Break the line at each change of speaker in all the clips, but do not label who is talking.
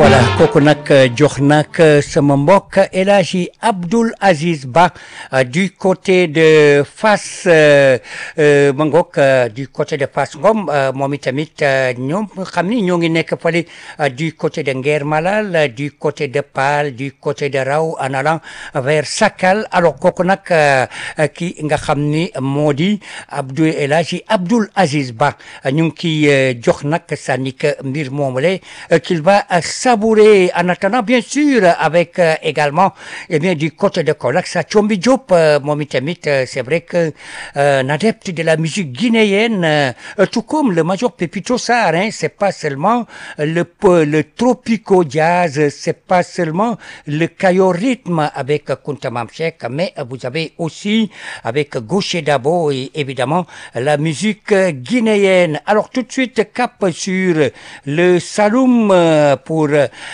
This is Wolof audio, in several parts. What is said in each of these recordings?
voilà kooku nag jox nag sama mbokk El Hadji Abdoul Aziz Ba du côté de Fass ma ngoog du côté de Fass Ngom moom itamit ñoom xam ni ñoo ngi nekk fale du côté de Nguer Malal du côté de Pal du côté de Raw en allant vers Sakal alors kooku nag ki nga xam ni moo di El Hadji Abdoul Aziz Ba ñu ngi kiy jox nag sànni mbir moomule qu'il va savourer en attendant bien sûr avec également eh bien du côté de Kaolack sa Thiomby Diop moom itamit c'est vrai que un adepte de la musique guinéenne tout comme le major Pépito Sarr hein, c'est pas seulement le tropico jazz c'est pas seulement le kayo rythme avec Kunta Mamcheck mais vous avez aussi avec Gaucher Dabo et évidemment la musique guinéenne alors tout de suite cap sur le Saloum pour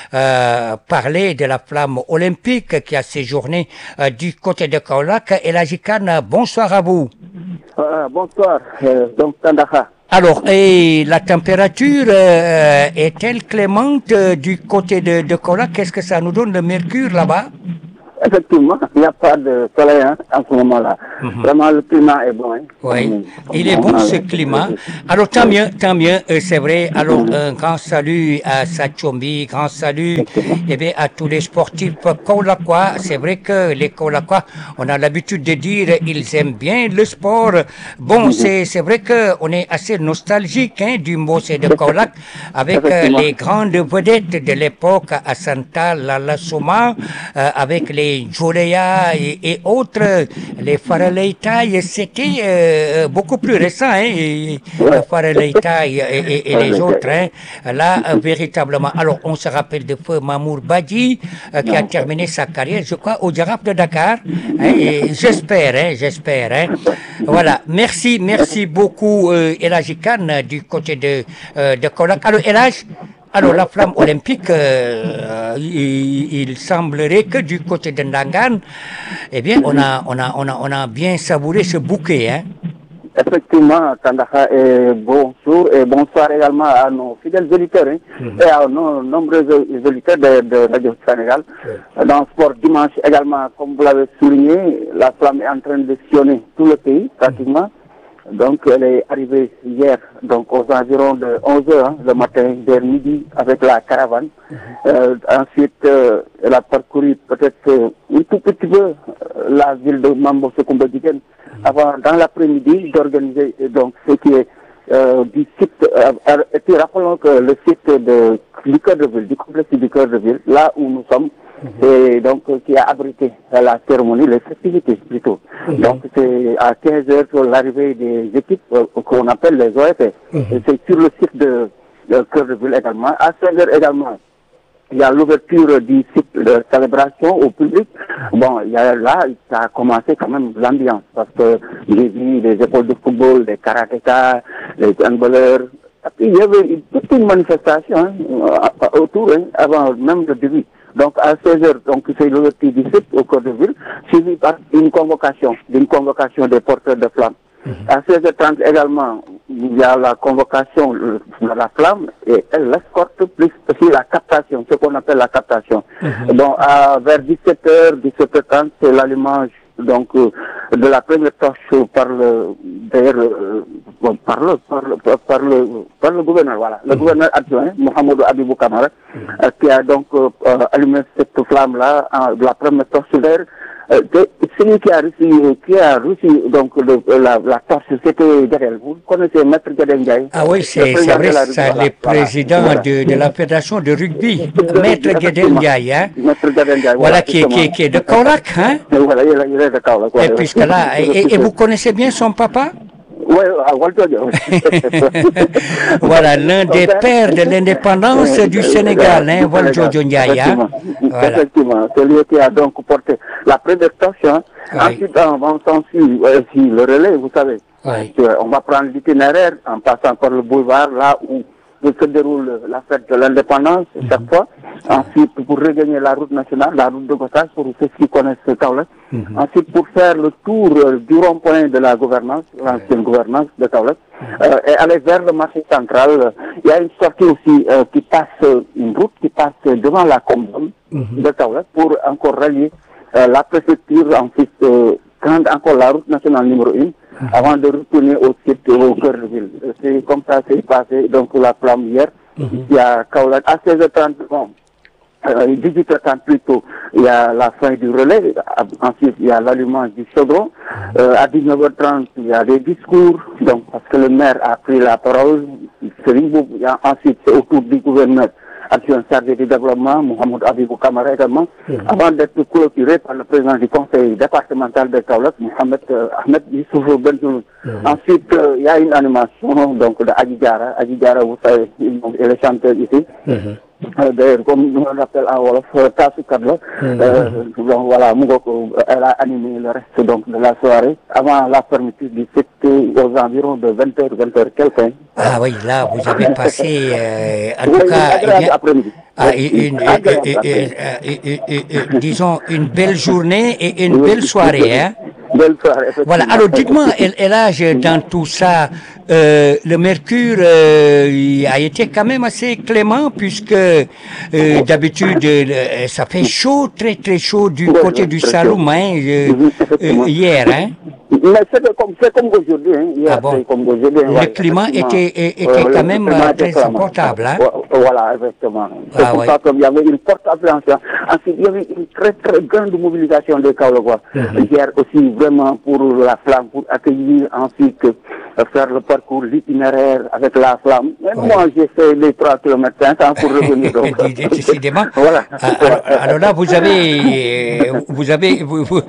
parler de la flamme olympique qui a séjourné du côté de Kaolack. El Hadji Kane, bonsoir à vous.
Bonsoir, donc Tandakha.
Alors, et la température est-elle clémente du côté de Kaolack? Qu'est-ce que ça nous donne le mercure là-bas?
Effectivement, il n'y a pas de soleil hein, en ce moment-là. Vraiment, le climat est bon. Hein.
Oui, il est bon ce climat. Alors, tant mieux, c'est vrai. Alors, un grand salut à Sa Thiomby, grand salut eh bien, à tous les sportifs kaolackois. C'est vrai que les kaolackois, on a l'habitude de dire ils aiment bien le sport. Bon, c'est vrai qu'on est assez nostalgique hein, du Mbossé de Kaolack avec les grandes vedettes de l'époque, Assantal, Lala Souma, avec les Joleya et autres, les Faraleitaï, c'était beaucoup plus récent, hein, Faraleitaï et les autres, hein, là, véritablement. Alors, on se rappelle de feu Mamour Badji, qui a terminé sa carrière, je crois, au Jaraaf de Dakar, hein, et j'espère, hein. Voilà, merci beaucoup, El Hadji Kane, du côté de Kaolack. Alors, El Hadji, alors la flamme olympique, il semblerait que du côté de Ndangan, eh bien, on a bien savouré ce bouquet, hein.
Effectivement, Tandakha, et bonjour et bonsoir également à nos fidèles auditeurs hein, et à nos nombreux auditeurs de Radio Sénégal. Dans le sport dimanche également, comme vous l'avez souligné, la flamme est en train de sillonner tout le pays pratiquement. Donc, elle est arrivée hier, donc aux environs de 11h hein, le matin, vers midi, avec la caravane. Ensuite, elle a parcouru peut-être un tout petit peu la ville de Mambo Sekoumba-Diken avant, dans l'après-midi, d'organiser donc ce qui est du site. Et puis, rappelons que le site du cœur de ville, du complexe du cœur de ville, là où nous sommes, et donc qui a abrité la cérémonie, les festivités plutôt. Donc c'est à 15h pour l'arrivée des équipes qu'on appelle les OFP. Et c'est sur le site de Cœur de Ville également. À 16h également, il y a l'ouverture du site de célébration au public. Bon, il y a là, ça a commencé quand même l'ambiance parce que j'ai vu des écoles de football, des karatékas, les handballeurs. Et puis il y avait toute une manifestation hein, autour hein, avant même le début. Donc à 16h, donc c'est l'ouverture du site au cœur de ville, suivi par d'une convocation des porteurs de flammes. À 16h30 également, il y a la convocation de la flamme et elle escorte plus aussi la captation, ce qu'on appelle la captation. Donc vers 17h, 17h30, c'est l'allumage donc de la première torche par le gouverneur, voilà, le gouverneur adjoint Mohamedou Abibou Kamara, qui a donc allumé cette flamme là, la première torche d'air. Celui qui a reçu donc la torche, c'était Gadel. Vous connaissez Maître Gadel Ndiaye?
Ah oui, c'est vrai, c'est le président de la fédération de rugby, Maître Gadel Ndiaye, hein? Maître Gadel Ndiaye. Voilà, qui est de Kaolack, hein?
Voilà, il est de Kaolack.
Et puisque là, et vous connaissez bien son papa?
Oui,
voilà, l'un des pères de l'indépendance du Sénégal, hein, Valdiodio Ndiaye. Voilà.
Effectivement, c'est lui qui a donc porté la première torche. Hein. Ensuite, on s'en suit aussi le relais, vous savez. On va prendre l'itinéraire en passant par le boulevard, là où se déroule la fête de l'indépendance chaque fois. Ensuite, pour regagner la route nationale, la route de Gossas, pour ceux qui connaissent Kaolack. Ensuite, pour faire le tour du rond-point de la gouvernance, l'ancienne gouvernance de Kaolack, et aller vers le marché central. Il y a une sortie aussi qui passe, une route qui passe devant la commune de Kaolack pour encore rallier la préfecture, ensuite prendre encore la route nationale numéro 1 avant de retourner au site, au cœur de ville. C'est comme ça que c'est passé donc pour la flamme hier. Ici à Kaolack, à 16h30, bon, 18h30 plutôt, il y a la fin du relais. Ensuite, il y a l'allumage du chaudron. À 19h30, il y a des discours. Donc, parce que le maire a pris la parole. Ensuite, c'est au tour du gouverneur, adjoint chargé du développement, Mohamed Abibou Kamara également, avant d'être clôturé par le président du conseil départemental de Kaolack, Mohamed Ahmed Youssouf Benjoun. Ensuite, il y a une animation donc de Adjidjara. Adjidjara, vous savez, il est le chanteur ici. D'ailleurs, comme on l'appelle en Wolof, Tasukat la. Donc voilà, elle a animé le reste donc de la soirée avant la fermeture du site aux environs de 20h, 20h quelqu'un.
Ah oui, là, vous avez passé, en tout cas, disons, une belle journée et une belle soirée, hein. Voilà, alors dites-moi, Elhadj, dans tout ça, le mercure a été quand même assez clément puisque d'habitude ça fait chaud, très très chaud du côté du Saloum hier. Hein.
Mais c'est comme aujourd'hui. Hein. Hier,
bon.
Comme aujourd'hui,
le climat était quand même très supportable. Hein.
Voilà, exactement. C'est pour ça qu'il y avait une forte appréhension. Ensuite, il y avait une très très grande mobilisation des Kaolackois. Hier aussi, vraiment pour la flamme, pour accueillir ensuite, faire le parcours, l'itinéraire avec la flamme. Mais moi, j'ai fait les 3 km 500 pour revenir.
Décidément.
Voilà.
Alors là, vous avez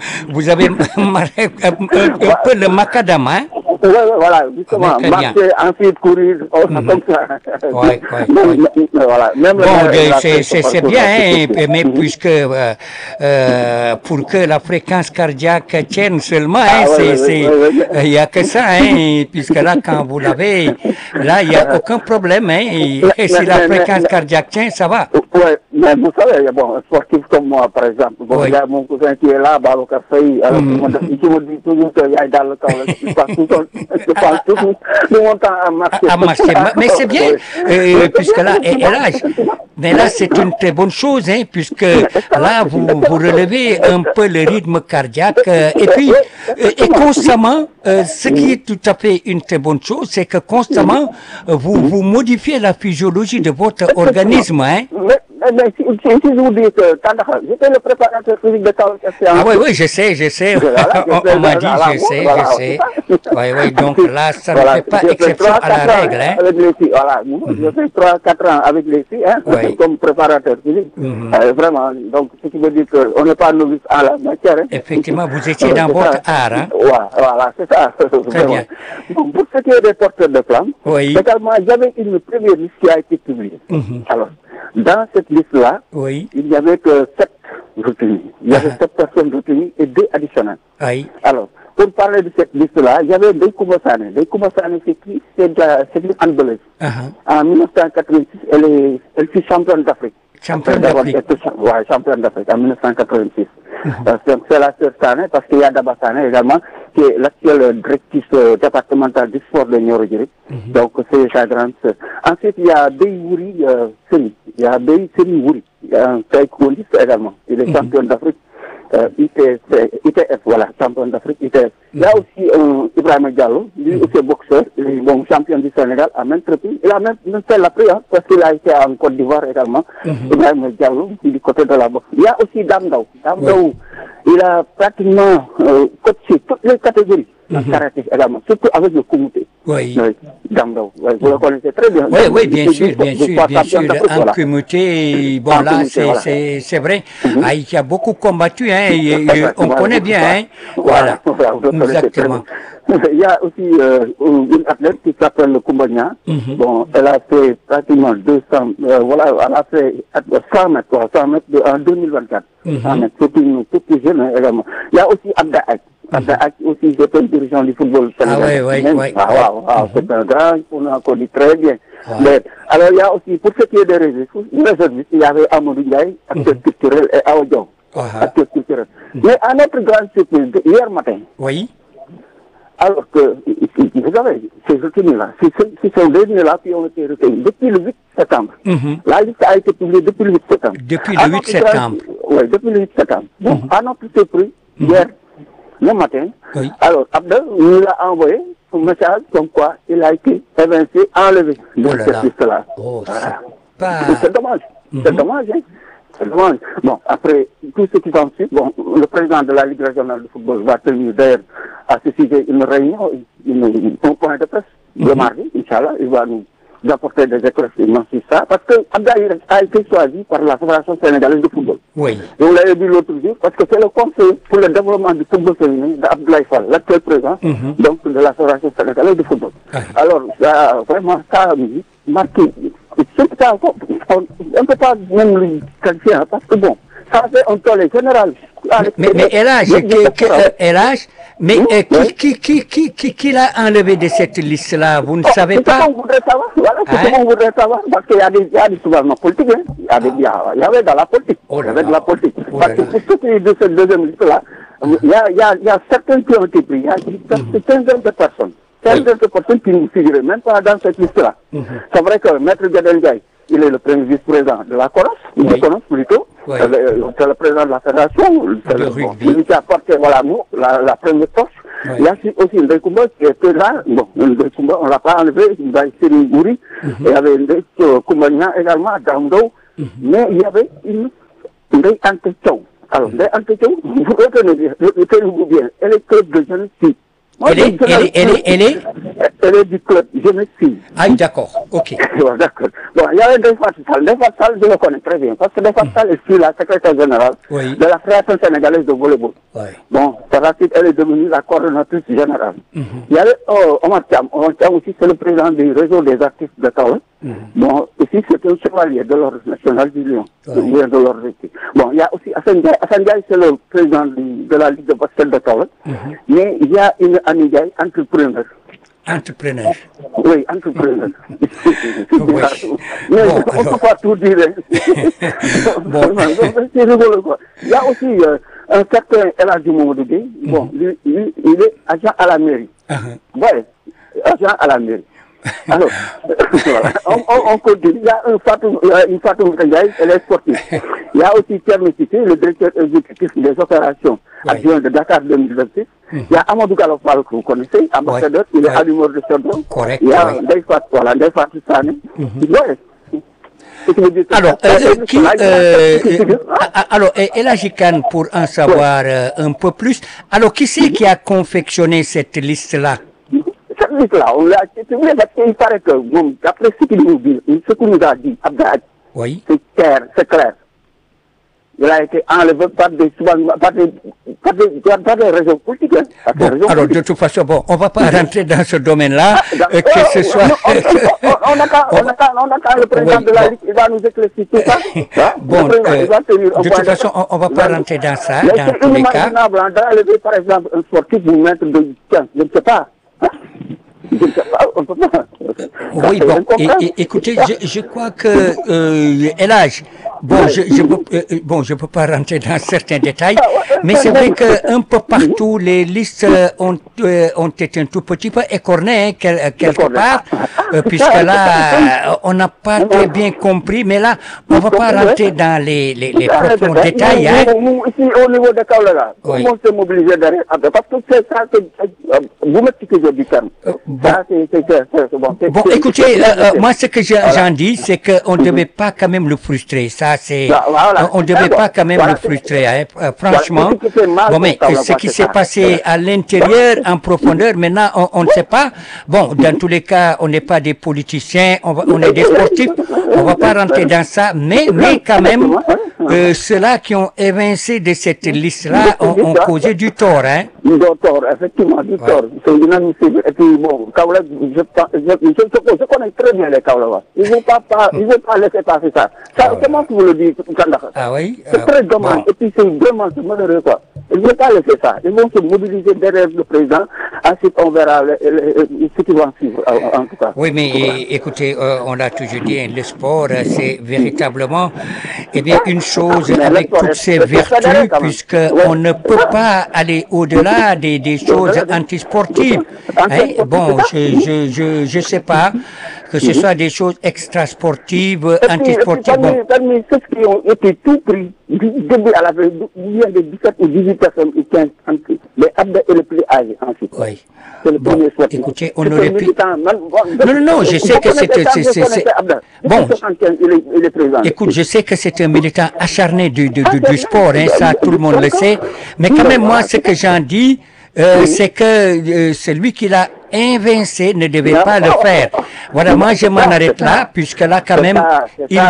un peu le macadam, hein?
Oui, voilà, justement, marcher, ensuite courir, comme ça.
Ouais.
Voilà. Même
bon, c'est bien, hein, mais puisque pour que la fréquence cardiaque tienne seulement, hein, il n'y a que ça, hein, puisque là, quand vous l'avez, là, il n'y a aucun problème, hein, et si la fréquence cardiaque tient, ça va.
Oui, mais vous savez, bon, un sportif comme moi, par exemple, bon, il y a mon cousin qui est là, Babacar Faye, alors il me dit toujours qu'il y a dans le temps, je passe tout mon temps à marcher.
À marcher, mais c'est bien, puisque là, Elhadj, mais là, c'est une très bonne chose, hein, puisque là, vous relevez un peu le rythme cardiaque, et puis, et constamment, ce qui est tout à fait une très bonne chose, c'est que constamment, vous modifiez la physiologie de votre organisme, hein.
Mais si je vous dis que j'étais le préparateur physique de Kaolack.
Ah oui, je sais. On m'a dit, je sais. Oui, donc là, ça ne fait pas exception à la règle. Hein.
Avec les filles, voilà. Je fais 3-4 ans avec les filles, hein, comme préparateur physique. Vraiment, donc ce qui veut dire qu'on n'est pas novice à la matière. Hein.
Effectivement, vous étiez dans votre art. Hein.
Voilà, c'est ça.
Très bien.
Donc, pour ce qui est des porteurs de flammes, également, il y avait une première liste qui a été publiée. Alors, dans cette liste-là, il n'y avait que 7 retenus. Il y avait 7 personnes retenues et 2 additionnelles. Alors, pour parler de cette liste-là, il y avait Ndeye Coumba Sané. Ndeye Coumba Sané, c'est qui? C'est une handballeuse. En 1986, elle fut championne d'Afrique.
Championne d'Afrique.
Oui, championne d'Afrique en 1986. C'est la sœur Sané, parce qu'il y a Daba Sané également, qui est l'actuelle directrice départementale du sport de Nioro Djirip. Donc, c'est sa grande sœur. Ensuite, il y a Bey Wouri Seri. Il y a Bey Seri Wouri. Il y a un taekwondiste également. Il est champion d'Afrique. ITF, voilà, champion d'Afrique, ITF. Il y a aussi Ibrahima Diallo, lui aussi boxeur, il est bon champion du Sénégal à maintes reprises. Il a même fait la prière parce qu'il a été en Côte d'Ivoire également. Ibrahima Diallo, du côté de la boxe. Il y a aussi Dame Ndao. Dame Ndao, il a pratiquement coaché toutes les catégories en karaté également, surtout avec le kumité. Dame Ndao, vous le connaissez très bien.
Oui, bien sûr. En kumité, bon là, c'est vrai. Il a beaucoup combattu, hein, on connaît bien, hein. Voilà. Exactement.
Il y a aussi une athlète qui s'appelle Koumbania. Bon, elle a fait pratiquement 200, voilà, elle a fait 100 mètres en 2024. C'est une toute jeune également. Il y a aussi Abda Ak. Abda Ak aussi, c'est un dirigeant du football sénégalais.
Oui.
C'est un grand, on a connu très bien. Alors, il y a aussi, pour ce qui est des réservistes, il y avait Amadou Ndiaye, acteur culturel, et Awadjon, acteur culturel. Mais à notre grande surprise, hier matin,
Oui.
alors que, vous savez, ces retenus-là, ce sont des retenus-là qui ont été retenus depuis le 8 septembre. La liste a été publiée depuis le 8 septembre.
Depuis le 8 septembre.
Oui, depuis le 8 septembre. Bon, à notre surprise, hier, le matin, alors Abdel nous a envoyé un message comme quoi il a été évincé, enlevé de cette liste-là. C'est dommage. C'est dommage, hein. C'est dommage. Bon, après tout ce qui s'en suit, bon, le président de la Ligue régionale de football va tenir d'ailleurs à ce sujet une réunion, un point de presse le mardi, Inch'Allah, il va nous apporter des éclaircissements sur ça, parce que Abdel a été choisi par la Fédération sénégalaise de football.
Oui.
Et vous l'avez dit l'autre jour, parce que c'est le conseil pour le développement du football féminin d'Abdoulaye Fall, l'actuel président donc, de la Fédération sénégalaise de football. Alors, vraiment, ça a marqué. Ça, on ne peut pas même le qualifier, hein, parce que bon, ça fait un tollé général.
Mais Elage, qui l'a enlevé de cette liste-là, vous ne savez pas?
C'est ce qu'on voudrait savoir, voilà, c'est ce qu'on voudrait savoir, parce qu'il y a des souverainements politiques, hein. Il y avait dans la politique, il y avait de la politique. Parce que pour ce qui est de cette deuxième liste-là, il y a certains qui ont été pris, il y a une quinzaine de personnes. Certaines personnes qui ne figuraient même pas dans cette liste-là. C'est vrai que Maître Gadel Ndiaye, il est le premier vice-président de la COROS, plutôt. C'est le président de la fédération, celui qui a porté la première torche. Il y a aussi Ndeye Koumba qui était là. Bon, Ndeye Koumba, on ne l'a pas enlevé, il y a Siri Gouri, il y avait Ndeye Koumba également, Damdo, mais il y avait une Ndeye Ante Thiaw. Alors, Ndeye Ante Thiaw, vous retenez bien, elle est club de jeunesse fille. Elle est du club jeunesse fille.
Ah, d'accord, ok.
D'accord. Bon, il y avait Defat Sall, je le connais très bien, parce que Defat Sall est la secrétaire générale de la Fédération sénégalaise de volleyball. Bon, par la suite, elle est devenue la coordonnatrice générale. Il y avait Omar Thiam. Omar Thiam aussi, c'est le président du réseau des artistes de Kaolack. Bon, aussi, c'est un chevalier de l'ordre national du Lion, de l'ordre équipe. Bon, il y a aussi Hassan Ndiaye. Hassan Ndiaye, c'est le président de la Ligue de basket de Kaolack. Mais il y a une Annie Ndiaye, entrepreneur.
Entrepreneur.
Oui, entrepreneur. Mais on ne peut pas tout dire. C'est rigolo, quoi. Il y a aussi un certain Eladji Mamadou Gueye. Bon, lui, il est agent à la mairie. Ouais, agent à la mairie. Alors, voilà. On continue. Il y a une Fatou Ndiaye, elle est sportive. Il y a aussi Pierre Messité, le directeur exécutif des opérations adjoint de Dakar 2026. Il y a Amadou Galopal, que vous connaissez, ambassadeur, il est à l'humour de Chardon.
Correct.
Il y a Ndeye Fatou Sané.
Alors, Elhaji Kane, pour en savoir un peu plus, alors qui c'est qui a confectionné cette liste-là?
Cette liste-là, on l'a publiée parce qu'il paraît que, d'après ce qu'il nous a dit, Abdel, c'est clair. Il a été enlevé par des raisons politiques.
Alors, de toute façon, bon, on ne va pas rentrer dans ce domaine-là, que ce soit...
On attend le président de la Ligue, il va nous éclaircir tout ça.
Bon, de toute façon, on ne va pas rentrer dans ça, dans tous les cas.
C'est inimaginable d'enlever, par exemple, un sportif, vous mettre de 15, je ne sais pas.
Oui, bon, écoutez, je crois que Elhaj, je peux pas rentrer dans certains détails, mais c'est vrai qu'un peu partout, les listes ont été un tout petit peu écornées quelque part, puisque là, on n'a pas très bien compris, mais là, on ne va pas rentrer dans les profonds détails.
Ici, au niveau de Kaolack, comment se mobiliser derrière? Parce que c'est ça que vous m'expliquez du terme.
Bon, écoutez, moi, ce que j'en dis, c'est qu'on ne devait pas quand même le frustrer. Ça, c'est, on ne devait pas quand même le frustrer, hein, franchement. Bon, mais ce qui s'est passé à l'intérieur, en profondeur, maintenant, on ne sait pas. Bon, dans tous les cas, on n'est pas des politiciens, on est des sportifs. On ne va pas rentrer dans ça, mais quand même, ceux-là qui ont évincé de cette liste-là ont causé du tort, hein.
Du tort, effectivement, du tort. C'est inadmissible. Et puis, bon, Kaolack, je connais très bien les Kaolackois. Ils ne vont pas laisser passer ça. Comment vous le dites, Kandaka?
Ah oui?
C'est très dommage. Et puis, c'est vraiment malheureux, quoi. Ils ne vont pas laisser ça. Ils vont se mobiliser derrière le président. Ensuite, on verra ce qui va suivre, en tout cas.
Oui, mais écoutez, on l'a toujours dit, le sport, c'est véritablement une chose avec toutes ses vertus, puisqu'on ne peut pas aller au-delà des choses antisportives. Bon, je sais pas que ce soit des choses extrasportives, antisportives.
Parmi ceux qui ont été tout pris, du début à la fin, il y a des 17 ou 18 personnes ou 15 mais Abda est le plus âgé ensuite.
Oui.
C'est le premier sorti.
Écoutez, on aurait pu... Non, je sais que c'est... Bon,
il est présent.
Écoute, je sais que c'est un militant acharné du sport, ça tout le monde le sait, mais quand même, moi, ce que j'en dis, c'est que celui qui l'a invincé ne devait pas le faire. Voilà, moi je m'en arrête là, puisque là quand même, il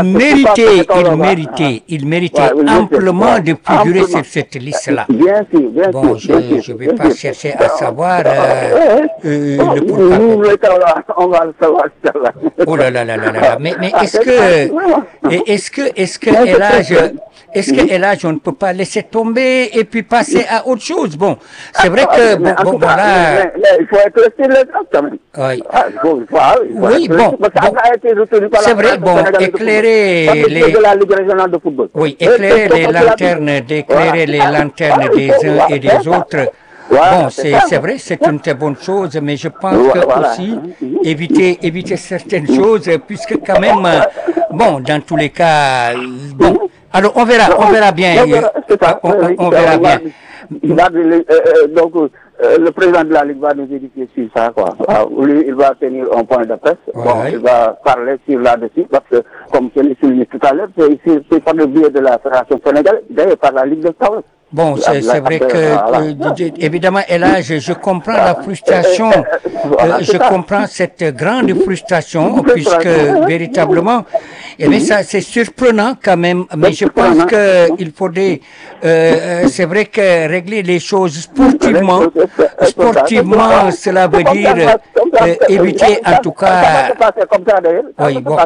méritait amplement de figurer sur cette liste-là.
Bien sûr.
Bon, je ne vais pas chercher à savoir le pourquoi.
On va le savoir.
Oh là là là là là. Mais est-ce que Elhadj, on ne peut pas laisser tomber et puis passer à autre chose? Bon, c'est vrai que bon là.
Il faut être resté le temps quand même.
Oui.
Oui, bon.
C'est vrai, bon, éclairer les.
De la Ligue régionale de football.
Oui, éclairer les lanternes des uns et des autres. Bon, c'est vrai, c'est une très bonne chose, mais je pense que aussi éviter certaines choses, puisque quand même, bon, dans tous les cas, bon. Alors on verra bien. On verra bien.
Donc le président de la Ligue va nous édifier sur ça, quoi. Lui, il va tenir un point de presse.
Ouais.
Bon, il va parler sur là-dessus, parce que, comme je l'ai souligné tout à l'heure, c'est par le biais de la Fédération sénégalaise, d'ailleurs par la Ligue de Kaolack.
Bon, c'est vrai que, évidemment, Elhadj, je comprends la frustration, je comprends cette grande frustration, puisque, véritablement, ça, c'est surprenant quand même, mais je pense qu'il faudrait, c'est vrai que régler les choses sportivement, cela veut dire éviter, en tout cas, oui, bon,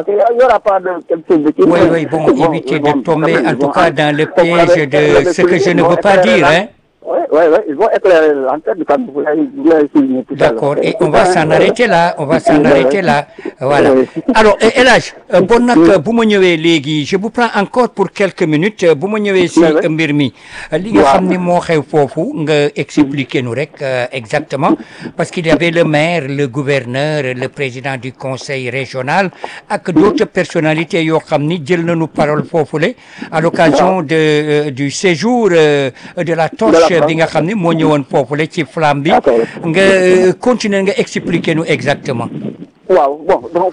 éviter de tomber, en tout cas, dans le piège de ce que je ne veux pas dire, hein.
Oui, ils vont éclairer l'antenne comme vous l'avez souligné tout à l'heure.
D'accord, et on va s'en arrêter là, voilà. Alors, Elhadj, bon nag bu ma ñëwee léegi, je vous prends encore pour quelques minutes, bu ma ñëwee si mbir mi, li nga xam ne moo xew foofu, nga expliquer nu rek exactement, parce qu'il y avait le maire, le gouverneur, le président du conseil régional, ak d'autres personnalités yoo xam ni jël nañu parole foofule, à l'occasion du séjour de la torche bi nga xam ne moo ñëwoon foofu la ci flamme bi nga continuer nga expliquer nous exactement.
waaw bon donc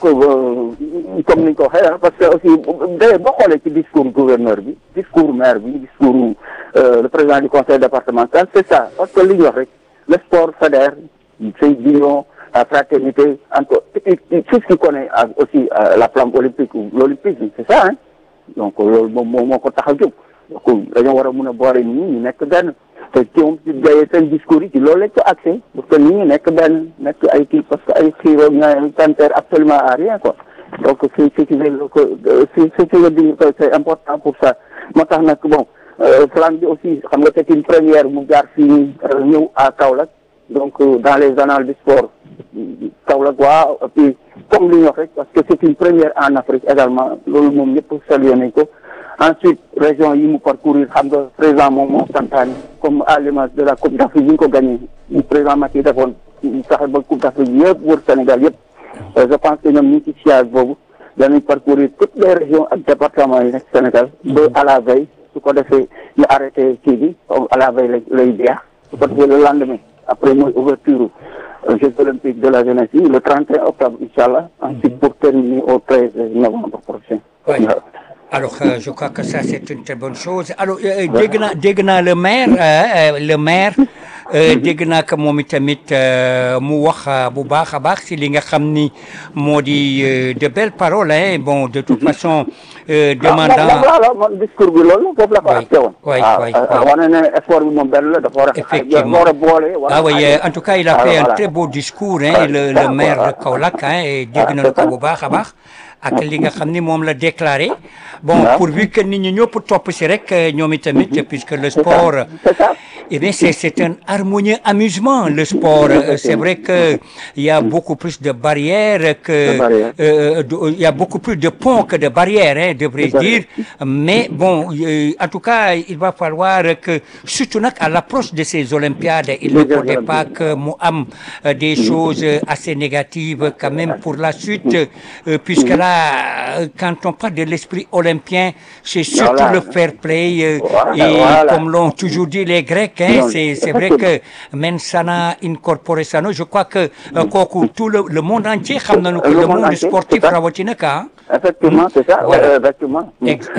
comme ni ñu ko waxee parce que aussi d'ailleurs boo xoolee ci discours gouverneur bi discours maire bi discours le président du conseil départemental c'est ça parce que li ñu wax rek le sport fédère c'est l'union, la fraternité encore tout ce qui connaît aussi la flamme olympique ou l'olympisme c'est ça hein donc loolu moo ko tax a jóg donc dañoo war a mun a boole nit ñi nekk benn te ci moom ci jaye seen discours yi ci loolu lañ ko accès parce que nit ñi nekk benn nekk ay kii parce que ay xiiro ñaari ça ne sert absolument à rien quoi donc ce qui veut dire que c'est important pour ça moo tax nag bon flamme bi aussi xam nga c'est une première mu jaar fii ñëw à Kaolack donc dans les annales du sport Kaolack waaw et puis comme li ñu wax rek parce que c'est une première en Afrique également loolu moom ñëpp salué nañ ko. Ensuite, région yi mu parcourir xam nga président moom moo santaane comme à l'image de la Coupe d'Afrique yi ñu ko gagné président Macky defoon saxe ba Coupe d'Afrique yëpp wër Sénégal yëpp je pense que ñoom ñu ci siège boobu danañ parcourir toutes les régions ak départements yi nekk Sénégal ba à la veille su ko defee ñu arrêté kii bi à la veille lay jeex su ko defee le lendemain après mooy ouverture Jeux olympiques de la jeunesse yi le 31 octobre inchallah ensuite pour terminer au 13 novembre prochain.
Alors, je crois que ça, c'est une très bonne chose. Alors, dégg naa le maire, dégg naa que moom itamit mu wax bu baax a baax si li nga xam ni moo di de belles paroles, hein. Bon, de toute façon, demandant...
Voilà, mon discours bi loolu foofu la ko acté woon.
Oui.
wane ne effort bi moom benn la dafa war a...
Effectivement.
boole.
Ah oui, en tout cas, il a fait un très beau discours, hein, le maire de Kaolack, hein, et dégg na ko bu baax a baax. Ak li nga xam ni moom la déclaré bon pourvu que nit ñi ñëpp topp si rek ñoom itamit puisque le sport Eh bien, c'est un harmonieux amusement, le sport. C'est vrai que il y a beaucoup plus de barrières il y a beaucoup plus de ponts que de barrières, hein, devrais-je dire. Mais bon, en tout cas, il va falloir que, surtout à l'approche de ces Olympiades, il ne faudrait pas que mu am des choses assez négatives quand même pour la suite, puisque là, quand on parle de l'esprit olympien, c'est surtout le fair play et comme l'ont toujours dit les Grecs, hein, c'est vrai que mens sana in corpore sano. Je crois que kooku tout le monde entier xam nañu que le monde sportif rawatina ka.
Effectivement, c'est ça.
Voilà.
Effectivement.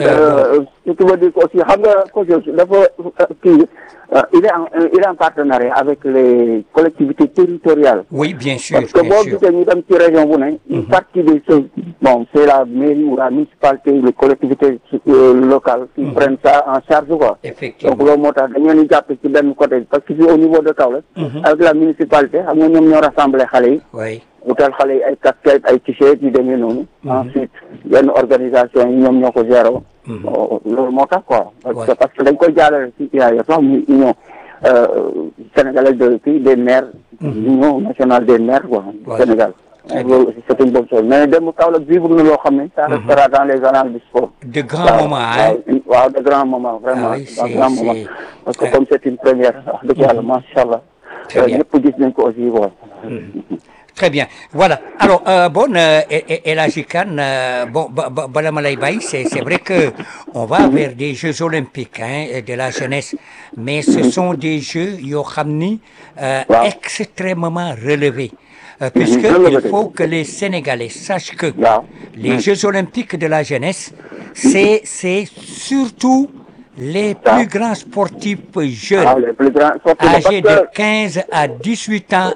Ce qui veut dire aussi, xam nga ko dafa kii il est en partenariat avec les collectivités territoriales.
Oui, bien sûr.
Parce que boo gisee ñu dem ci région bu ne, une partie de ce, bon, c'est la mairie ou la municipalité, les collectivités locales qui prennent ça en charge, quoi.
Effectivement.
Donc loolu moo tax dañu leen di jàpp ci benn côté parce que au niveau de Kaolack, avec la municipalité, xam nga ñoom ñoo rassemblé xale yi.
Oui.
utal xale yi ay casquette ay t-shirt yu demee noonu. Ensuite yenn organisation yi ñoom ñoo ko géré. loolu moo tax quoi. parce que dañ koy jàllale ci UAE sax muy union sénégalaise des maires. union nationale des maires quoi. Sénégal. loolu aussi c'est une bonne chose mais dem Kaolack vivre na loo xam ne. ça restera dans les annales du sport.
De grands moments hein.
waaw de grands moments vraiment. de grands moments parce que comme c'est une première wax dëgg yàlla macha allah. ñëpp gis nañ ko aussi quoi.
Très bien. Voilà. Alors, bon, El Hadji Kane, bon, bala ma lay bàyyi, c'est vrai que on va vers des Jeux olympiques, hein, de la jeunesse, mais ce sont des Jeux yoo xam ni extrêmement relevés. Puisque il faut que les Sénégalais sachent que les Jeux olympiques de la jeunesse, c'est surtout les plus grands sportifs jeunes, âgés de 15 à 18 ans,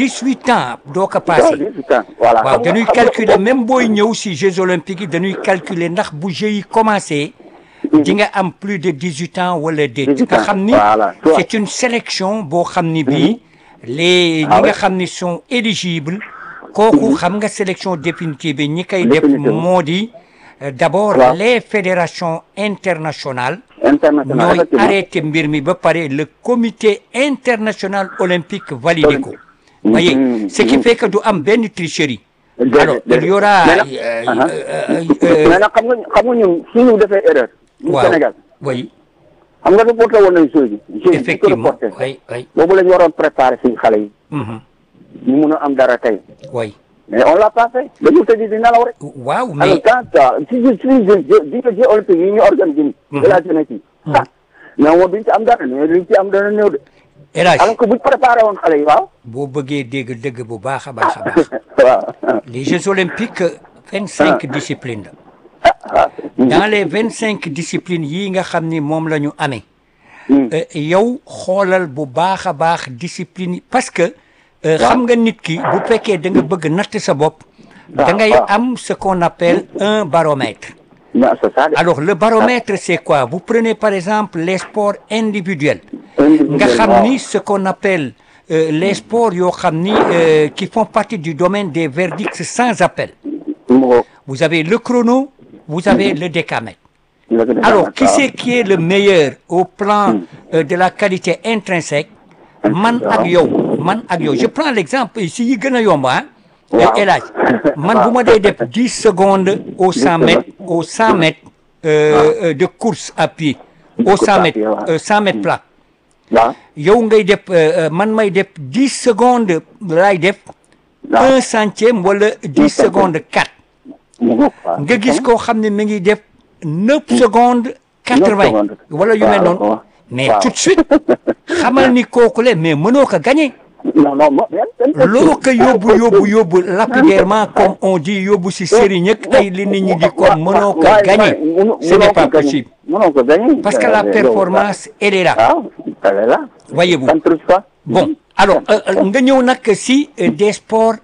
doo ko passé. waaw dañuy calculer même booy ñëw si Jeux olympiques yi dañuy calculer ndax bu Jeux yi commencé di nga am plus de 18 ans wala déet. nga xam ni c'est une sélection boo xam ni bii ñi nga xam ni sont éligibles kooku xam nga sélection définitive bi ñi koy def moo di d'abord les fédérations internationales ñooy arrêté mbir mi ba pare le comité international olympique validé ko. voyez ce qui fait que du am benn tricherie. alors il y aura.
mais nag xam nga ñun suñu defee erreur.
waaw
Sénégal.
oui.
xam nga reporté woon nañu Jeux yi.
effectivement oui oui.
boobu la ñu waroon préparer suñu xale yi. ñu mun a am dara tey.
oui.
mais on l'a pas fait dañu tëdd di nelaw rek.
waaw mais
alors quand si Jeux olympiques yi ñu organisé de la jeunesse yi. mais moom duñ ci am dara mais duñ ci am dara néew de. alors que buñ préparé woon xale yi waaw.
boo bëggee dégg dëgg bu baax a baax a baax.
waaw.
les Jeux olympiques 25 disciplines la. dans les 25 disciplines yii nga xam ni moom la ñu amee. yow xoolal bu baax a baax discipline yi parce que. xam nga nit ki bu fekkee da nga bëgg natt sa bopp. da ngay am ce qu'on appelle un baromètre. alors le baromètre c'est quoi vous prenez par exemple les sports individuels. nga xam ni ce qu'on appelle les sports yoo xam ni qui font partie du domaine des verdicts sans appel. vous avez le chrono vous avez le décamètre. alors qui c'est qui est le meilleur au plan de la qualité intrinsèque. man ak yow je prends l'exemple ici yi gën a yomb ah. El Hadj man bu ma dee def 10 secondes au 100 mètres de course à pied au 100 mètres plat. yow ngay def man may def 10 secondes laay def 1 centième wala 10 secondes 4. nga gis koo xam ne mi ngi def 9 secondes 80 wala yu mel noonu. mais tout de suite xamal ni kooku le mais mënoo ko gagner. loo ko yóbbu lapidairement comme on dit yóbbu si sëriñ ak ay li nit ñi di kon mënoo ko gagner. ce n'est pas possible. parce que la performance elle est là. voyez-vous. bon alors nga ñëw nag si des sports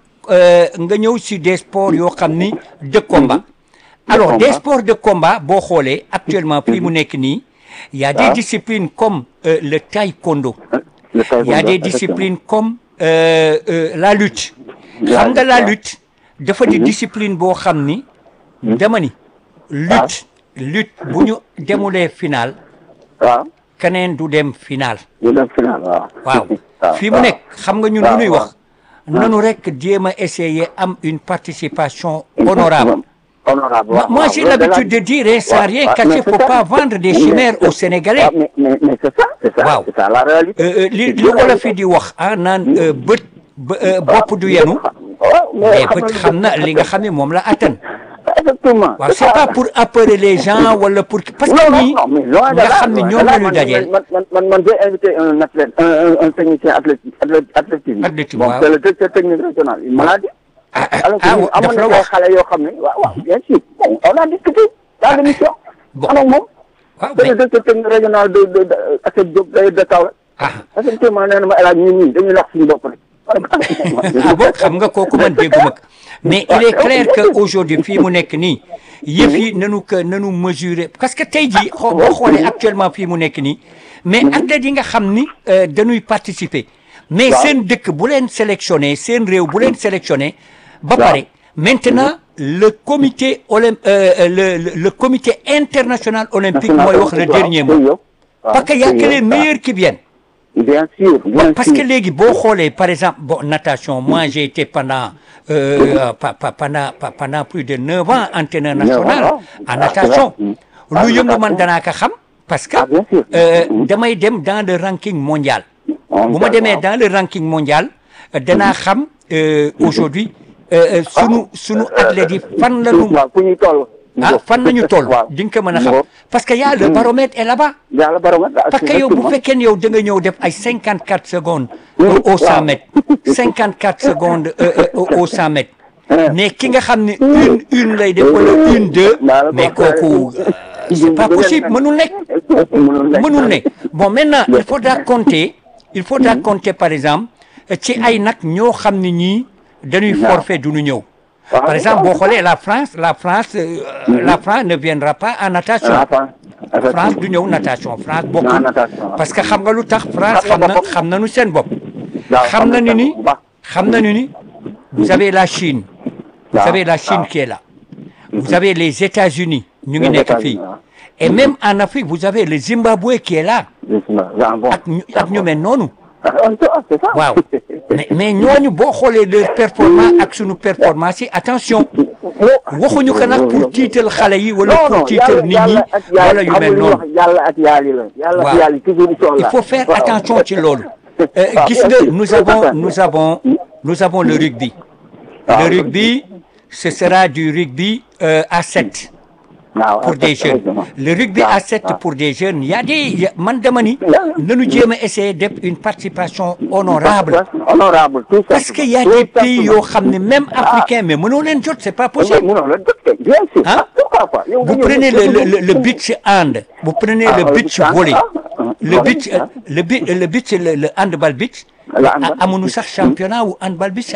yoo xam ni de combat. alors des sports de combat boo xoolee actuellement fii mu nekk nii. il y a des disciplines comme le taekwondo. il y a des disciplines comme la lutte. xam nga la lutte dafa di discipline boo xam ni. dama ni lutte bu ñu demulee final. keneen du dem final.
du dem final waaw.
waaw fii mu nekk xam nga ñun lu ñuy wax. nanu rek jéem a essayer am une participation honorable. Moi, j'ai l'habitude de dire, sans rien cacher, il ne faut pas vendre des chimères aux Sénégalais.
Mais c'est ça, c'est ça la réalité.
li wolof yi di wax naan bët bopp du yenu mais bët xam na li nga xam ne moom la attan.
Effectivement.
waaw c'est pas pour apeurer les gens wala pour parce que ñii nga xam ne ñoom la ñu dajeel.
man j'ai invité un athlète un technicien athlétisme.
athlétisme
bon
waaw
c'est le directeur technique régional il m'a dit. alors que amoon na ay xale yoo xam ne waaw bien sûr bon on a discuté dans l'émission.
bon
alors moom.
waaw
c'est le directeur technique régional de Assec Diop de Kaolack. effectivement nee na ma El Hadj ñun ñii dañuy lax suñu bopp rek.
bon xam nga kooku man dégguma ko mais il est clair que aujourd'hui fii mu nekk nii yëf yi nanu mesurer parce que tey jii boo xoolee actuellement fii mu nekk nii mais athlètes yi nga xam ni dañuy participer mais seen dëkk bu leen sélectionné seen réew bu leen sélectionné ba pare maintenant le comité le comité international olympique mooy wax le dernier mot parce que y a que les meilleurs qui viennent.
Bien sûr,
parce que léegi boo xoolee par exemple bon natation moi j'ai été pendant plus de 9 ans entraîneur national en natation lu yëngu man danaa ko xam parce que damay dem dans le ranking mondial bu ma demee dans le ranking mondial danaa xam aujourd'hui sunu athlètes yi fan la ñu fan nañu toll di nga ko mën a xam parce que y a le baromètre est là-bas parce que yow bu fekkee ne yow da nga ñëw def ay 54 secondes au 100 mètres 54 secondes au 100 mètres mais ki nga xam ne une lay def wala 1-2 mais kooku c'est pas possible mënul nekk bon maintenant il faudra compter par exemple ci ay nag ñoo xam ne ñii dañuy forfait du ñu ñëw. Par exemple, boo xoolee la France ne viendra pas en natation. France du ñëw natation France bokkul parce que xam nga lu tax France xam nañu seen bopp. xam nañu ni vous avez la Chine. Vous avez la Chine qui est là. Vous avez les États-Unis ñu ngi nekk fii. Et même en Afrique vous avez le Zimbabwe qui est là. ak ñu mel noonu. waaw mais ñooñu boo xoolee leur performance ak sunu performance yi attention waxuñu ko nag pour tiital xale yi wala pour tiital nit ñi wala yu mel noonu waaw il faut faire attention ci loolu gis nga nous avons le rugby ce sera du rugby à 7 pour des jeunes le rugby à 7 pour des jeunes y a des man dama ni nañu jéem a essayer def une participation honorable parce que y a des pays yoo xam ne même africain mais mënoo leen jot c'est pas possible vous prenez le beach hand vous prenez le beach volley le beach le handball beach amuñu sax championnat wu handball beach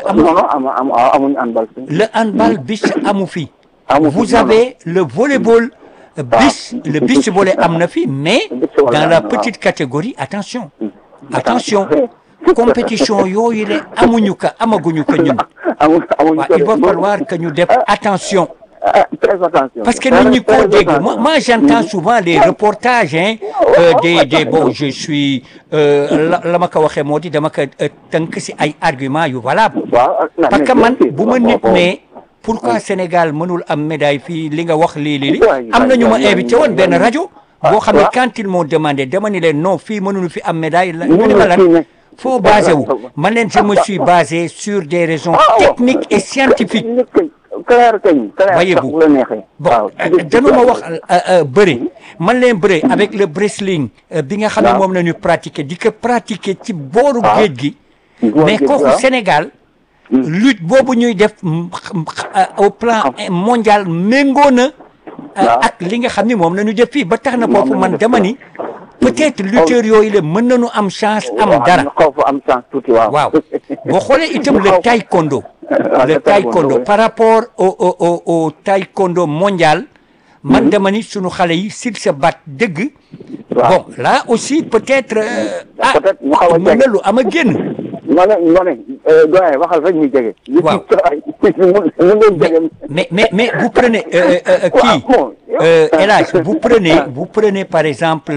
le handball beach amu fi vous avez le volleyball le beach volley am na fi mais dans la petite catégorie attention compétition yooyu le amaguñu ko ñun waaw il va falloir que ñu def attention
très attention
parce que nit ñi ko dégg moi j'entends souvent les reportages des bon je suis la ma ko waxee moo di dama ko tënk si ay arguments yu valable parce que man bu ma nit ne pourquoi Sénégal mënul am médaille fii li nga wax lii am na ñu ma invité woon benn rajo boo xam ne quand ils m'ont demandé dama ni leen non fii mënuñu fi am médaille la ñu ni ma lan foo basé wu man leen je me suis basé sur des raisons techniques et scientifiques voyez-vous bon dañu ma wax bëri man leen bëri avec le wrestling bi nga xam ne moom la ñu pratiquer di ko pratiquer ci booru géej gi mais kooku Sénégal lutte boobu ñuy def au plan mondial méngoo na ak li nga xam ni moom la ñu def fii ba tax na foofu man dama ni peut-être lutteurs yooyu la mën nañu am chance am dara waaw boo xoolee itam le taekwondo par rapport au taekwondo mondial man dama ni sunu xale yi s'ils se battent dëgg bon là aussi peut-être mën na lu am a génn
doyen waxal rek ñu jege
waaw mais vous prenez kii El Hadj, vous prenez par exemple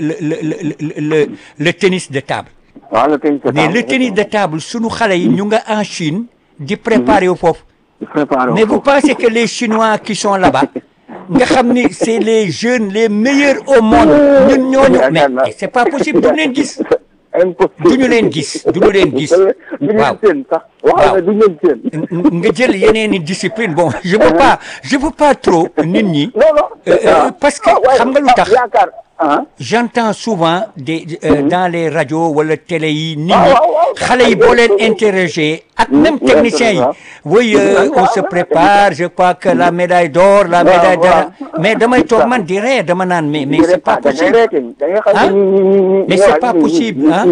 le tennis de table.
waaw le tennis de table
Mais le tennis de table sunu xale yi ñu nga en Chine di préparer wu foofu. Mais vous pensez que les Chinois qui sont là-bas nga xam ni c'est les jeunes les meilleurs au monde ñun ñooñu mais c'est pas possible du leen gis. du ñu leen gis waaw waaw nga jël yeneen i discipline bon je veux pas trop nit ñi. parce que xam nga lu tax. J'entends souvent dans les radios wala télé yi nit ñi xale yi boo leen interroger ak même techniciens yi oui on se prépare je crois que la médaille d'or la médaille d'argent mais damay toog man di ree dama naan mais c'est pas possible ah mais c'est pas possible ah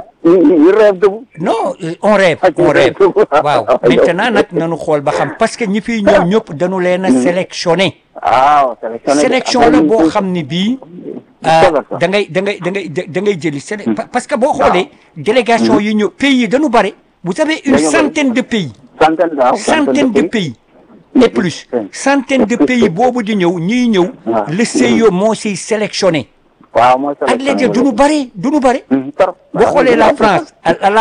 non on rêve waaw maintenant nag nañu xool ba xam parce que ñi fiy ñëw ñëpp dañu leen a sélectionné sélection la boo xam ni bii da ngay jëli parce que boo xoolee délégation yi ñëw pays yi dañu bare vous avez une centaine de pays centaine de pays et plus centaine de pays boobu di ñëw ñiy ñëw le CIO moo siy sélectionné athlètes yi duñu bare boo xoolee la France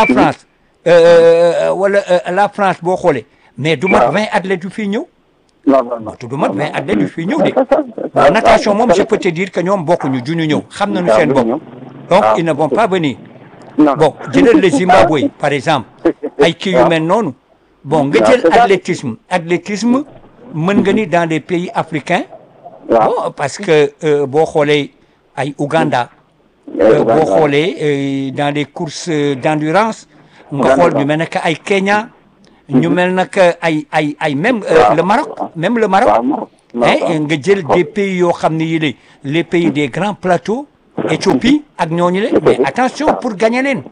wala la France boo xoolee mais du mat 20 athlètes yu fii ñëw non du mat 20 athlètes yu fii ñëw de bon natation moom je peux te dire que ñoom bokkuñu duñu ñëw xam nañu seen bopp donc ils ne vont pas venir bon jëlal le Zimbabwe par exemple ay kii yu mel noonu bon nga jël athlétisme mën nga ni dans les pays africains bon parce que boo xoolee ay Ouganda boo xoolee dans les courses d'endurance nga xool ñu mel ne que ay Kenya ñu mel nag ay même le Maroc nga jël des pays yoo xam ne yi les pays des grands plateaux Éthiopie ak ñooñu la mais attention pour gagner leen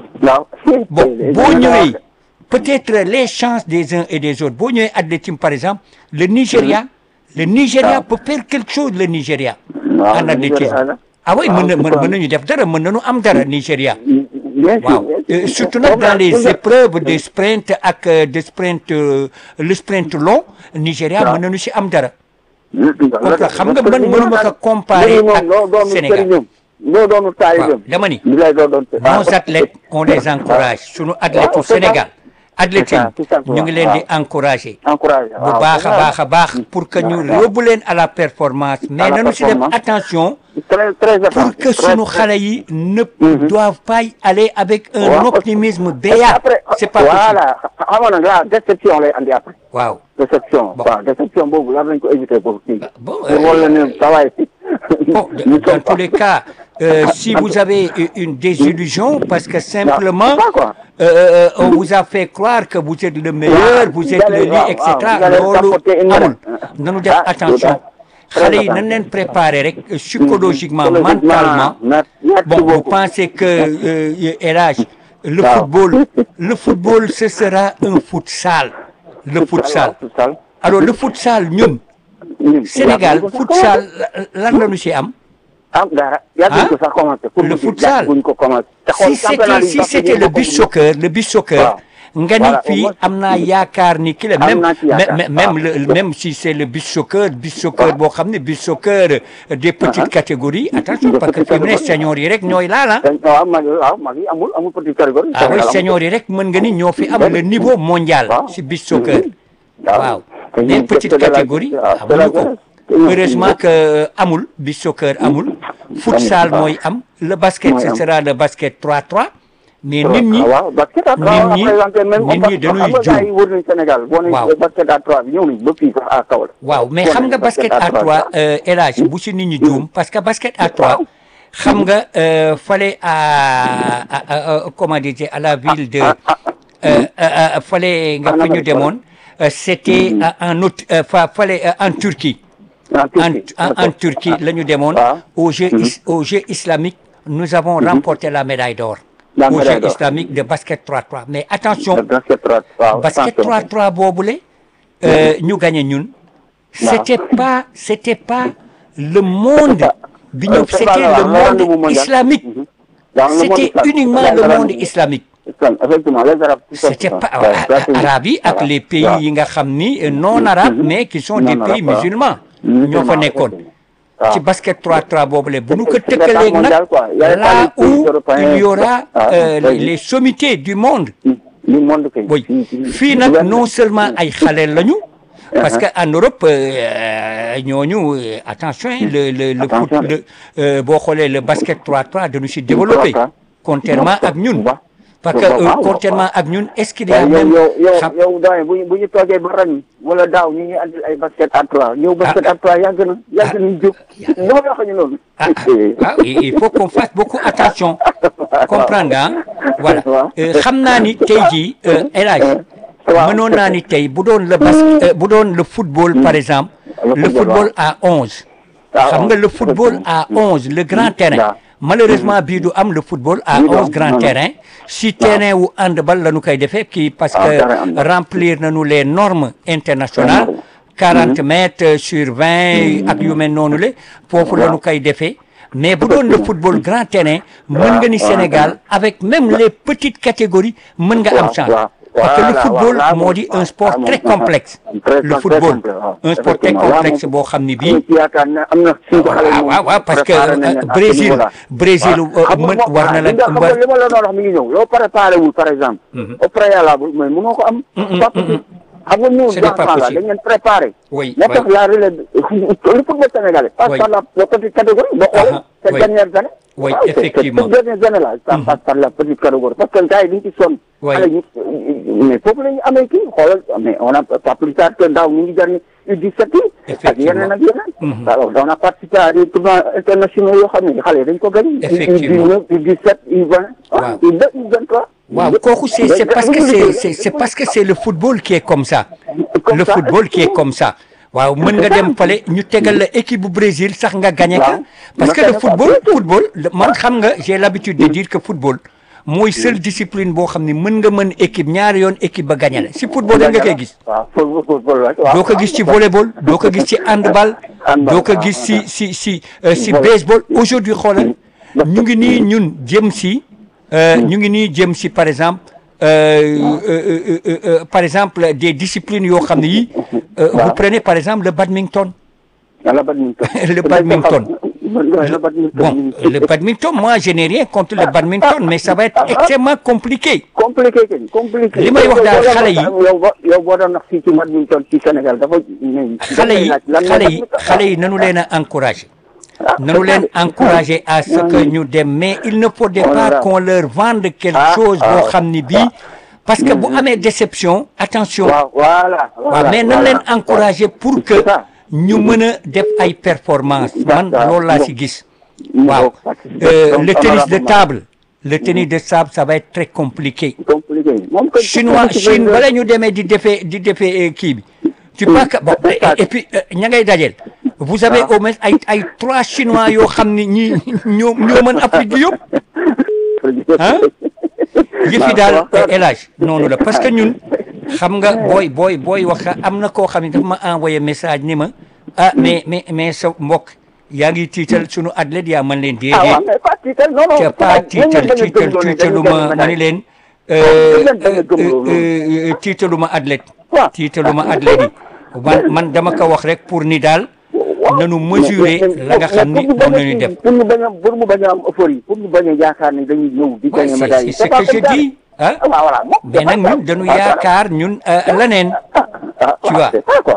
bon boo ñëwee peut-être les chances des uns et des autres boo ñëwee athlétisme par exemple le Nigeria peut faire quelque chose le Nigeria en athlétisme ah oui mën nañu def dara mën nañu am dara Nigeria waaw surtout nag dans les épreuves de sprint ak le sprint long Nigeria mën nañu si am dara donc xam nga man mënuma ko comparer ak Sénégal waaw dama ni nos athlètes on les encourage sunu athlètes au Sénégal athlétisme ñu ngi leen di encourager bu baax a baax pour que ñu yóbbu leen à la performance mais nañu si def attention pour que sunu xale yi ne doivent pas aller avec un optimisme béat c'est pas possible
xamoon na déception lay andi après
waaw
déception boobu war nañ ko éviter boobu
bon
wala ne tawaay
bon dans tous les cas si vous avez une désillusion parce que simplement on vous a fait croire que vous êtes le meilleur vous êtes le lii et cetera loolu amul nañu def attention xale yi nañ leen préparer rek psychologiquement mentalement bon vous pensez que El Hadj le football ce sera un futsal alors le futsal ñun Sénégal futsal lan la ñu si am le futsal si c'était le beach soccer nga ni fii am naa yaakaar ni ki la même si c'est le beach soccer boo xam ne beach soccer des petites catégories attention parce que fi mu ne seniors yi rek ñooy laala
amul petite catégorie
oui seniors yi rek mën nga ni ñoo fi am le niveau mondial si beach soccer waaw les petites catégories amuñu ko heureusement que amul beach soccer amul futsal mooy am le basket ce sera le basket 3-3 mais nit ñi dañuy juum waaw mais xam nga basket à 3 El Hadj bu si nit ñi juum parce que basket à 3 xam nga fallait à comment dire à la ville de fallait nga fa ñu demoon c'était fallait en Turquie en Turquie la ñu demoon aux Jeux islamiques nous avons remporté la médaille d'or au Jeux islamique de basket 3-3 mais attention basket 3-3 boobule ñu gagné ñun c'était pas le monde bi ñëw c'était le monde islamique c'était uniquement le monde islamique c'était pas arabes yi ak les pays yi nga xam ni non arabes mais qui sont des pays musulmans ñoo fa nekkoon ci basket 3-3 boobule bu ñu ko tëkkaleeg nag là où il y aura les sommités du monde.
du monde kay.
oui fii nag non seulement ay xale lañu. parce que en Europe ñooñu attention le foot boo xoolee le basket 3-3 dañu si développé. contrairement ak ñun. parce que contrairement ak ñun est-ce qu'il y a même.
yow daaw bu ñu toogee ba ren wala daaw ñu ngi andil ay basket à 3 yow basket à 3 yàgg na jóg. ñoo wax ñu loolu.
il faut qu'on fasse beaucoup attention. comprendre nga voilà xam naa ni tey jii El Hadj mënoon naa ni tey bu doon le football par exemple. le football à 11. xam nga le football à 11 le grand terrain. malheureusement bii du am le football à 11 grand terrain si terrain wu handball la ñu koy defee kii parce que remplir nañu les normes internationales 40 mètres sur 20 ak yu mel noonu le foofu la ñu koy defee mais bu doon le football grand terrain mën nga ni Sénégal avec même les petites catégories mën nga am chance parce que le football moo di un sport très complexe le football un sport très complexe boo xam ni bii waaw parce que Brésil mën war na la
li ma la doon wax mi ngi ñëw loo préparé wul par exemple au préalable mais mënoo ko am xam nga ñëw enfant la dañ leen préparé moo tax la relève le football sénégalais passe par la petite catégorie boo xoolee ces dernières années
oui effectivement
ces dernières années là ça passe par la petite catégorie parce que gars yi dañ ci sonn xale ñu mais foofu la ñu amee kii xoolal mais on a pas plus tard que daaw ñu ngi jar U17 yi ak yeneen ak yeneen alors on a participé à des tournois internationaux yoo xam ne xale yi dañ ko gagné U19 U17 U20 U2 U23
waaw kooku c'est parce que c'est le football qui est comme ça le football qui est comme ça waaw mën nga dem fale ñu tegal la équipe bu Brésil sax nga gagné ka parce que le football man xam nga j'ai l'habitude de dire que football mooy seule discipline boo xam ne mën nga mën équipe ñaari yoon équipe ba gagné la si football da nga koy gis doo ko gis ci volleyball doo ko gis ci handball doo ko gis si baseball aujourd'hui xoolal ñu ngi nii ñun jëm si par exemple des disciplines yoo xam ne yi vous prenez par exemple le badminton. le badminton. Bon, le badminton, moi je n'ai rien contre le badminton, mais ça va être extrêmement compliqué. li may wax daal xale yi.
yow boo doon wax fii ci badminton ci Sénégal dafa.
xale yi nanu leen a encouragé. nanu leen encouragé à ce que ñu dem mais il ne faudrait pas qu'on leur vende quelque chose boo xam ni bii. parce que bu amee déception attention. waaw mais nan leen encouragé pour que. ñu mën a def ay performance man loolu laa si gis waaw le tennis de table ça va être très compliqué Chine bala ñu demee di defee kii bi tu vois que bon et puis ña ngay dajeel vous avez au moins ay 3 Chinois yoo xam ni ñi ñoo mën Afrique bi yëpp ah yëfi daal élage noonu la parce que ñun xam nga booy wax am na koo xam ne dafa ma envoyé message ni ma mais sa mbokk yaa ngi tiital sunu athlète yaa mën leen déedéet pas tiitaluma ma ni leen tiitaluma athlète yi man dama ko wax rek pour ni daal nanu mesurer la nga xam ni moom la ñuy def
pour mu bañ a am euphorie pour mu bañ a yaakaar ni dañuy ñëw di gagner médaille
c'est ce que je dis mais nag ñun dañu yaakaar ñun leneen tu vois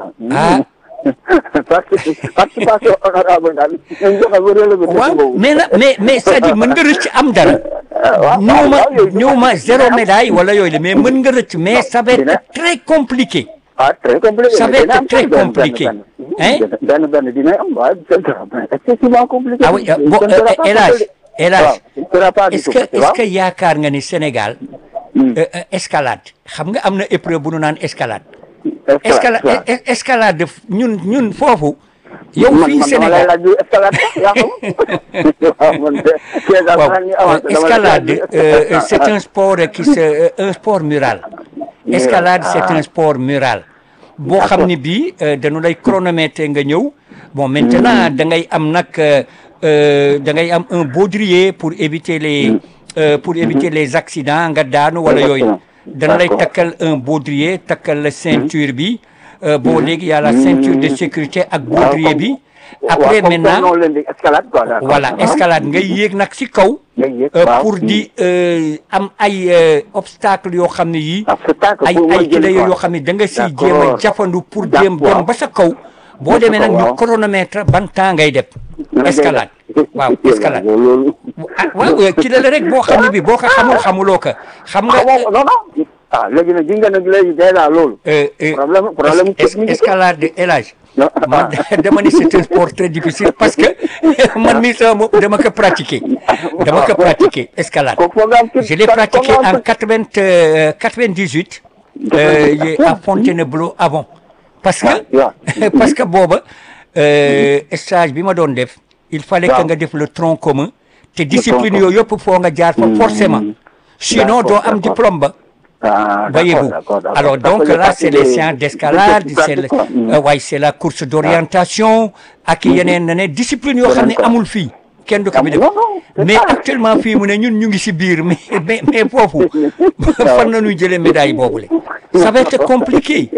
waaw mais c'est-à-dire mën nga rëcc am dara ñëw ma 0 médaille wala yooyu la mais mën nga rëcc mais ça va être très compliqué ça va être très compliqué hein ah oui bon Elage est-ce que yaakaar nga ni Sénégal escalade xam nga am na épreuve bu nu naan escalade escalade ñun foofu yow fii Sénégal waaw escalade c'est un sport mural escalade c'est un sport mural boo xam ni bii dañu lay chronomètre nga ñëw bon maintenant da ngay am nag da ngay am un baudrier pour éviter les accidents nga daanu wala yooyu dana lay takkal un baudrier takkal la ceinture bi bon léegi y a la ceinture de sécurité ak baudrier bi après maintenant
non leen di escalade quoi.
voilà escalade ngay yéeg nag si kaw. pour di am ay obstacle yoo xam ne yii. ay kile yoo xam ne da nga siy jéem a jafandu pour dem ba sa kaw. boo demee nag ñu chronomètre ban temps ngay def. escalade waaw escalade. waaw ci la rek boo xam ne bi boo ko xamuloo ko. xam nga
léegi nag ji nga nag léegi déjà loolu. problème
escalade élage. man dama ni c'est un sport très difficile parce que man mii sama bopp dama ko pratiquer escalade. je l'ai pratiqué en 98 à Fontainebleau avant. parce que booba stage bi ma doon def. il fallait que nga def le tronc commun. te discipline yooyu yëpp foo nga jaar fa forcément. sinon doo am diplôme ba. voyez-vous alors donc là c'est les séances d'escalade c'est la course d'orientation ak yeneen ne discipline yoo xam ne amul fii kenn du ko bi def mais actuellement fii mu ne ñun ñu ngi si biir mais foofu fan la ñuy jëlee médaille boobule ça va être compliqué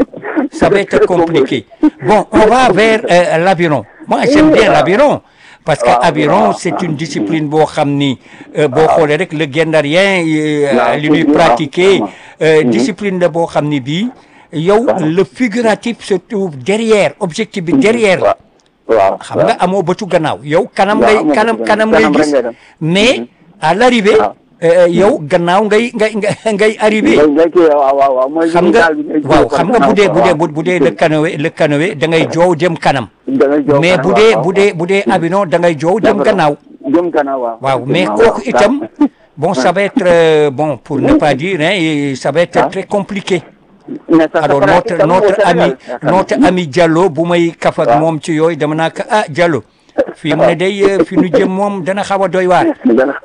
bon on va vers l'aviron moi j'aime bien l'aviron parce que aviron c'est une discipline boo xam ni boo xoolee rek le guet-ndarien li ñuy pratiquer discipline la boo xam ni bii yow le figuratif se trouve derrière objectif bi derrière la xam nga amoo bëtu gannaaw yow kanam ngay gis mais à l'arrivée yow gannaaw ngay arrivé xam nga bu dee le canoë da ngay joow jëm kanam mais bu dee aviron da ngay joow jëm gannaaw waaw mais kooku itam bon ça va être bon pour ne pas dire ça va être très compliqué alors notre ami Diallo bu may kaf ak moom ci yooyu dama naa ko Diallo fii mu ne day fi nu jëm moom dana xaw a doy waar